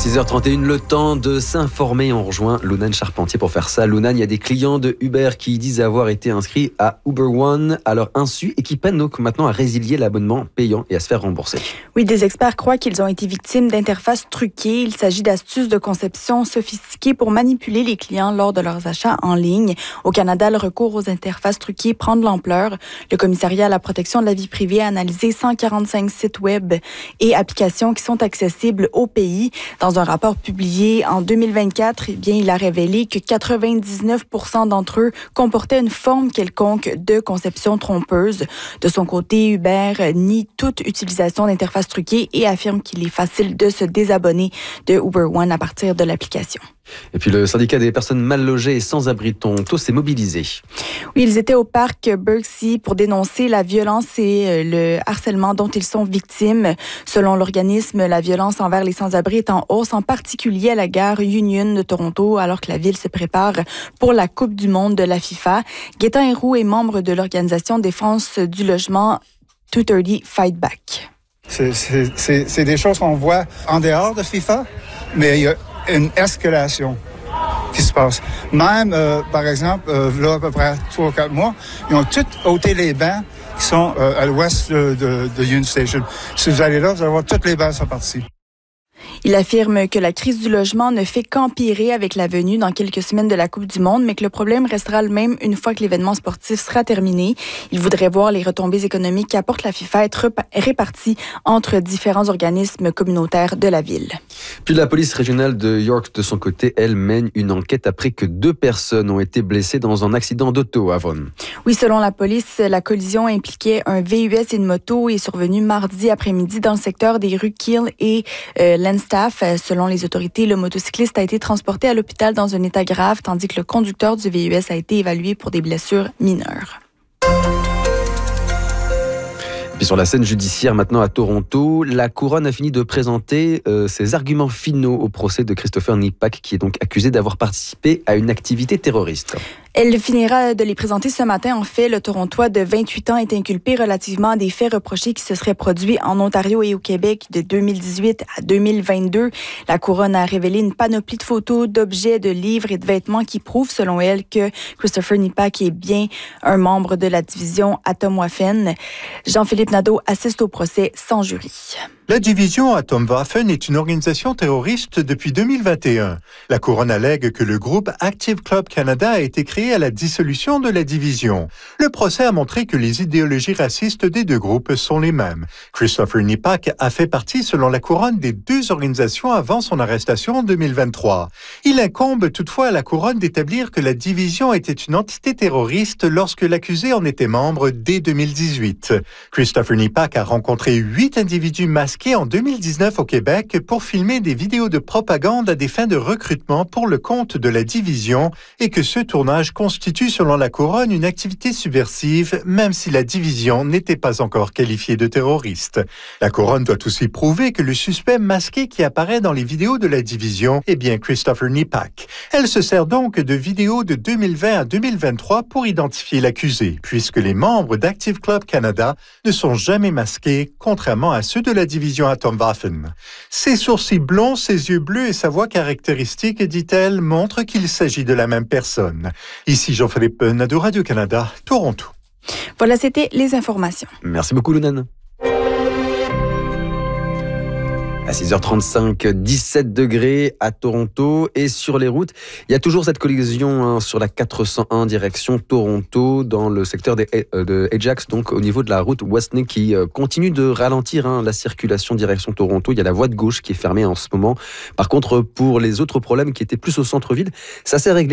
6h31, le temps de s'informer. On rejoint Lounane Charpentier pour faire ça. Lounane, il y a des clients de Uber qui disent avoir été inscrits à Uber One à leur insu et qui peinent donc maintenant à résilier l'abonnement payant et à se faire rembourser. Oui, des experts croient qu'ils ont été victimes d'interfaces truquées. Il s'agit d'astuces de conception sophistiquées pour manipuler les clients lors de leurs achats en ligne. Au Canada, le recours aux interfaces truquées prend de l'ampleur. Le commissariat à la protection de la vie privée a analysé 145 sites web et applications qui sont accessibles au pays. Dans un rapport publié en 2024, il a révélé que 99% d'entre eux comportaient une forme quelconque de conception trompeuse. De son côté, Uber nie toute utilisation d'interfaces truquées et affirme qu'il est facile de se désabonner de Uber One à partir de l'application. Et puis le syndicat des personnes mal logées et sans abri de Toronto s'est mobilisé. Oui, ils étaient au parc Berksea pour dénoncer la violence et le harcèlement dont ils sont victimes. Selon l'organisme, la violence envers les sans-abri est en hausse, en particulier à la gare Union de Toronto, alors que la ville se prépare pour la Coupe du monde de la FIFA. Gaétan Héroux est membre de l'organisation Défense du logement 230 Fight Back. C'est des choses qu'on voit en dehors de FIFA, mais il y a une escalation qui se passe. Même, par exemple, là, à peu près 3 ou 4 mois, ils ont tous ôté les bancs qui sont à l'ouest de Union Station. Si vous allez là, vous allez voir toutes les bancs sont partis. Il affirme que la crise du logement ne fait qu'empirer avec la venue dans quelques semaines de la Coupe du monde, mais que le problème restera le même une fois que l'événement sportif sera terminé. Il voudrait voir les retombées économiques qu'apporte la FIFA être réparties entre différents organismes communautaires de la ville. Puis la police régionale de York, de son côté, elle mène une enquête après que 2 personnes ont été blessées dans un accident d'auto à Vaughan. Oui, selon la police, la collision impliquait un VUS et une moto et est survenue mardi après-midi dans le secteur des rues Keele et Lanstaff. Selon les autorités, le motocycliste a été transporté à l'hôpital dans un état grave, tandis que le conducteur du VUS a été évalué pour des blessures mineures. Puis sur la scène judiciaire maintenant à Toronto, la couronne a fini de présenter ses arguments finaux au procès de Christopher Nipak, qui est donc accusé d'avoir participé à une activité terroriste. Elle finira de les présenter ce matin. En fait, le Torontois de 28 ans est inculpé relativement à des faits reprochés qui se seraient produits en Ontario et au Québec de 2018 à 2022. La couronne a révélé une panoplie de photos, d'objets, de livres et de vêtements qui prouvent, selon elle, que Christopher Nipak est bien un membre de la division Atomwaffen. Jean-Philippe Nadeau assiste au procès sans jury. La division Atomwaffen est une organisation terroriste depuis 2021. La couronne allègue que le groupe Active Club Canada a été créé à la dissolution de la division. Le procès a montré que les idéologies racistes des 2 groupes sont les mêmes. Christopher Nipak a fait partie, selon la couronne, des 2 organisations avant son arrestation en 2023. Il incombe toutefois à la couronne d'établir que la division était une entité terroriste lorsque l'accusé en était membre dès 2018. Christopher Nipak a rencontré 8 individus masqués en 2019 au Québec pour filmer des vidéos de propagande à des fins de recrutement pour le compte de la division et que ce tournage constitue, selon la couronne, une activité subversive, même si la division n'était pas encore qualifiée de terroriste. La couronne doit aussi prouver que le suspect masqué qui apparaît dans les vidéos de la division est bien Christopher Nipak. Elle se sert donc de vidéos de 2020 à 2023 pour identifier l'accusé, puisque les membres d'Active Club Canada ne sont jamais masqués, contrairement à ceux de la division Atomwaffen. Ses sourcils blonds, ses yeux bleus et sa voix caractéristique, dit-elle, montrent qu'il s'agit de la même personne. Ici Jean-Philippe Nadeau, Radio-Canada, Toronto. Voilà, c'était les informations. Merci beaucoup, Lounane. À 6h35, 17 degrés à Toronto et sur les routes. Il y a toujours cette collision sur la 401 direction Toronto dans le secteur de Ajax, donc au niveau de la route Westnick qui continue de ralentir la circulation direction Toronto. Il y a la voie de gauche qui est fermée en ce moment. Par contre, pour les autres problèmes qui étaient plus au centre-ville, ça s'est réglé.